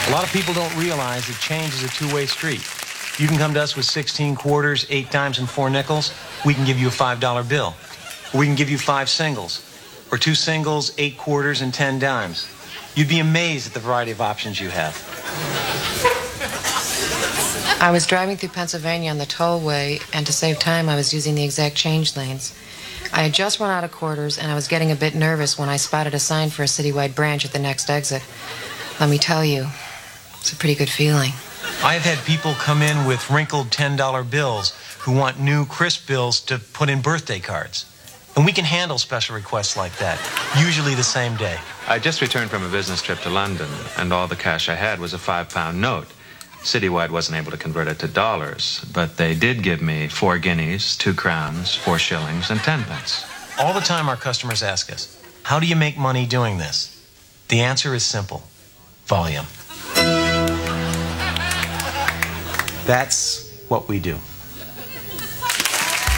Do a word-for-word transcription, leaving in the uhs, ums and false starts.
A lot of people don't realize that change is a two-way street. You can come to us with sixteen quarters, eight dimes, and four nickels. We can give you a five dollar bill. Or we can give you five singles. Or two singles, eight quarters, and ten dimes. You'd be amazed at the variety of options you have. I was driving through Pennsylvania on the tollway, and to save time, I was using the exact change lanes. I had just run out of quarters, and I was getting a bit nervous when I spotted a sign for a citywide branch at the next exit. Let me tell you, it's a pretty good feeling. I have had people come in with wrinkled ten dollar bills who want new, crisp bills to put in birthday cards. And we can handle special requests like that, usually the same day. I just returned from a business trip to London, and all the cash I had was a five-pound note. Citywide wasn't able to convert it to dollars, but they did give me four guineas, two crowns, four shillings, and ten pence. All the time our customers ask us, how do you make money doing this? The answer is simple. Volume. That's what we do.